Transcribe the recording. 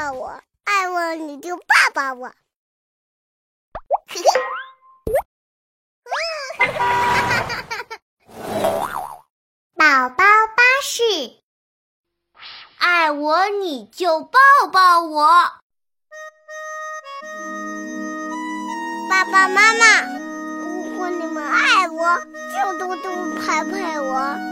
抱我，爱我你就抱抱我。 宝宝巴士，爱我你就抱抱我。 爸爸妈妈，如果你们爱我，就多多拍拍我。